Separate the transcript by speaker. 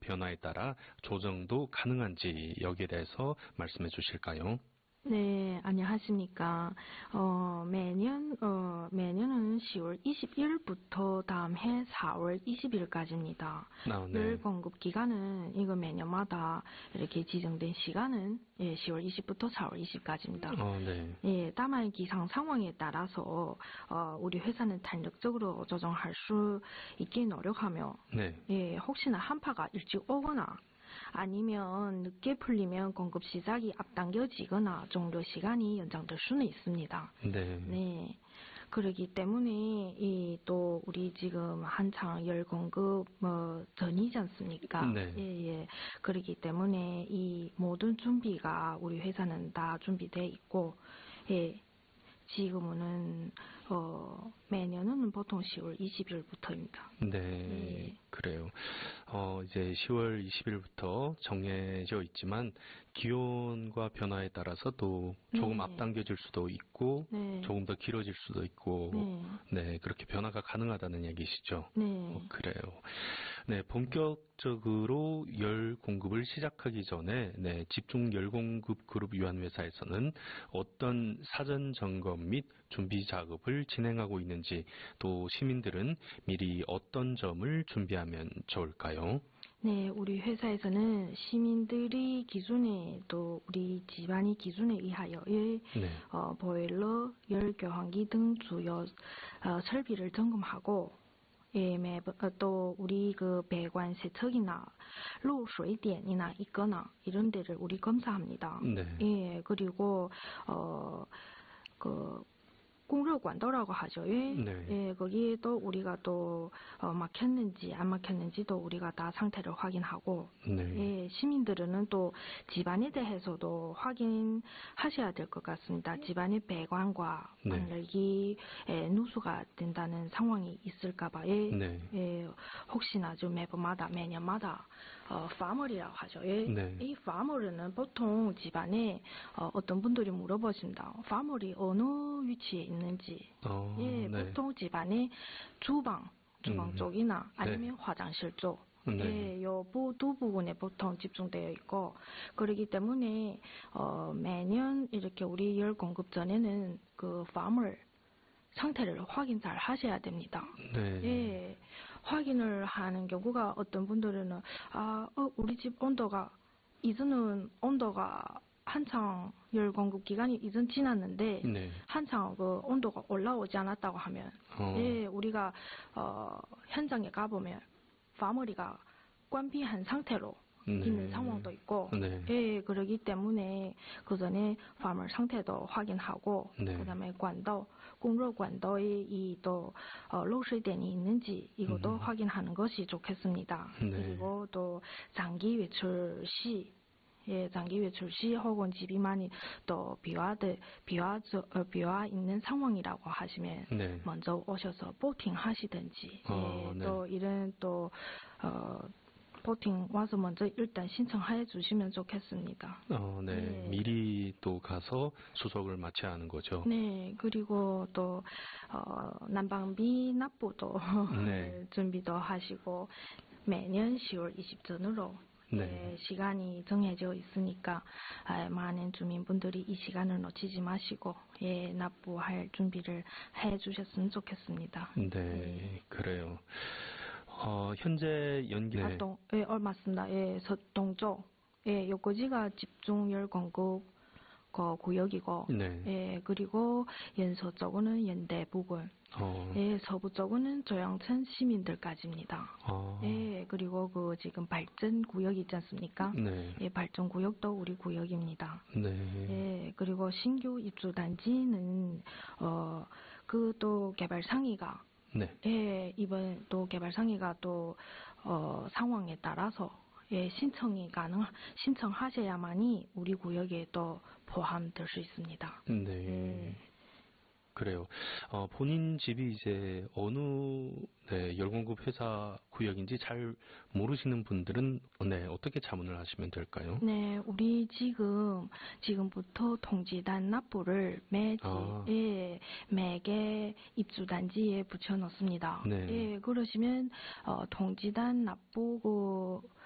Speaker 1: 변화에 따라 조정도 가능한지 여기에 대해서 말씀해 주실까요?
Speaker 2: 네, 안녕하십니까. 매년은 10월 21일부터 다음 해 4월 20일까지입니다.
Speaker 1: 네.
Speaker 2: 열 공급 기간은 이거 매년마다 이렇게 지정된 시간은 10월 20부터 4월 20까지입니다.
Speaker 1: 네.
Speaker 2: 예, 다만 기상 상황에 따라서 우리 회사는 탄력적으로 조정할 수 있게 노력하며
Speaker 1: 네.
Speaker 2: 예, 혹시나 한파가 일찍 오거나 아니면 늦게 풀리면 공급 시작이 앞당겨지거나 종료 시간이 연장될 수는 있습니다.
Speaker 1: 네.
Speaker 2: 네. 그러기 때문에 또 우리 지금 한창 열 공급 전이지 않습니까?
Speaker 1: 네.
Speaker 2: 예. 그러기 때문에 이 모든 준비가 우리 회사는 다 준비돼 있고 예. 지금은 매년은 보통 10월 20일부터입니다.
Speaker 1: 네, 그래요. 이제 10월 20일부터 정해져 있지만 기온과 변화에 따라서 또 조금
Speaker 2: 네.
Speaker 1: 앞당겨질 수도 있고
Speaker 2: 네.
Speaker 1: 조금 더 길어질 수도 있고 네, 그렇게 변화가 가능하다는 얘기시죠.
Speaker 2: 네.
Speaker 1: 그래요. 네, 본격적으로 열 공급을 시작하기 전에 네, 집중 열 공급 그룹 유한회사에서는 어떤 사전 점검 및 준비 작업을 진행하고 있는지 또 시민들은 미리 어떤 점을 준비하면 좋을까요?
Speaker 2: 네, 우리 회사에서는 시민들이 기준에 또 우리 집안의 기준에 의하여 보일러, 열 교환기 등 주요 설비를 점검하고 예, 또 우리 그 배관 세척이나漏水点이나 있거나 이런 데를 우리 검사합니다.
Speaker 1: 네.
Speaker 2: 예, 그리고 공热管道라고 하죠. 예.
Speaker 1: 네.
Speaker 2: 예, 거기에 또 우리가 또 막혔는지 안 막혔는지도 우리가 다 상태를 확인하고
Speaker 1: 네.
Speaker 2: 예, 시민들은 또 집안에 대해서도 확인하셔야 될 것 같습니다. 집안의 배관과 관열기 누수가 된다는 상황이 있을까봐 예, 혹시나 좀 매년마다 파머리라고 하죠. 예.
Speaker 1: 네.
Speaker 2: 이 파머리는 보통 집안에 어떤 분들이 물어보십니다. 파머리 어느 위치에 있는지. 예,
Speaker 1: 네.
Speaker 2: 보통 집안의 주방 쪽이나 아니면 화장실 쪽. 예, 요 두 부분에 보통 집중되어 있고, 그러기 때문에, 매년 이렇게 우리 열 공급 전에는 그 팜을 상태를 확인 잘 하셔야 됩니다.
Speaker 1: 네.
Speaker 2: 예, 확인을 하는 경우가 어떤 분들은, 우리 집 온도가, 이전은 온도가 한창 열 공급 기간이 이전 지났는데 한창 그 온도가 올라오지 않았다고 하면 예, 우리가 현장에 가보면 파머리가關閉한 상태로 있는 상황도 있고 예, 그러기 때문에 그 전에 파머 상태도 확인하고 그다음에 공로管道에 이 또漏水点이 있는지 이것도 확인하는 것이 좋겠습니다. 그리고 또 장기 외출 시 예, 장기 외출 시 혹은 집이 많이 또 비와 있는 상황이라고 하시면 먼저 오셔서 보팅 하시든지 또 이런 또 보팅 와서 먼저 일단 신청해 주시면 좋겠습니다.
Speaker 1: 네. 미리 또 가서 수속을 마쳐야 하는 거죠.
Speaker 2: 네. 그리고 또 난방비 납부도 준비도 하시고 매년 10월 20 전으로 네, 시간이 정해져 있으니까 많은 주민분들이 이 시간을 놓치지 마시고 납부할 준비를 해주셨으면 좋겠습니다.
Speaker 1: 네, 그래요. 현재 연기
Speaker 2: 맞습니다. 예, 서동쪽 요거지가 집중 열 공급 구역이고 그리고 연서쪽은 연대 부근 서부 쪽은 조영천 시민들까지입니다. 그리고 그 지금 발전 구역이 있지 않습니까? 발전 구역도 우리 구역입니다. 그리고 신규 입주 단지는 그 또 개발 상의가 이번 또 개발 상의가 또 상황에 따라서 신청하셔야만이 우리 구역에 또 포함될 수 있습니다.
Speaker 1: 그래요. 본인 집이 이제 어느 열공급 회사 구역인지 잘 모르시는 분들은 어떻게 자문을 하시면 될까요?
Speaker 2: 네, 우리 지금부터 통지단 납부를 매개 입주단지에 붙여놓습니다. 그러시면 통지단 납부